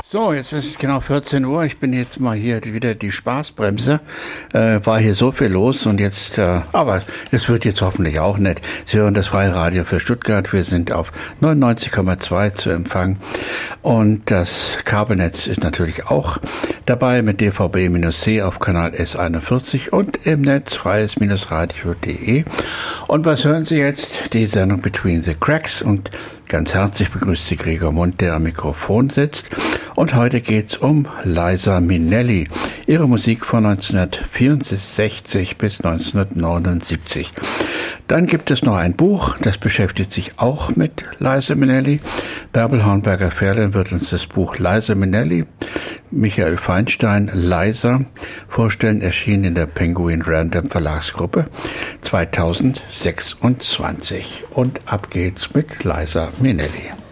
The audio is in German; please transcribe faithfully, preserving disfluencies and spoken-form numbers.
So, jetzt ist es genau vierzehn Uhr. Ich bin jetzt mal hier wieder die Spaßbremse. Äh, war hier so viel los und jetzt, äh, aber es wird jetzt hoffentlich auch nett. Sie hören das Freiradio für Stuttgart. Wir sind auf neunundneunzig Komma zwei zu empfangen und das Kabelnetz ist natürlich auch dabei mit D V B C auf Kanal S einundvierzig und im Netz freies Radio punkt de. Und was hören Sie jetzt? Die Sendung Between the Cracks und ganz herzlich begrüßt Sie Gregor Mund, der am Mikrofon sitzt. Und heute geht's um Liza Minnelli, ihre Musik von neunzehnhundertvierundsechzig bis neunzehnhundertneunundsiebzig. Dann gibt es noch ein Buch, das beschäftigt sich auch mit Liza Minnelli. Bärbel Hornberger-Ferlen wird uns das Buch Liza Minnelli, Michael Feinstein, Liza vorstellen, erschienen in der Penguin Random Verlagsgruppe zweitausendsechsundzwanzig. Und ab geht's mit Liza Minnelli.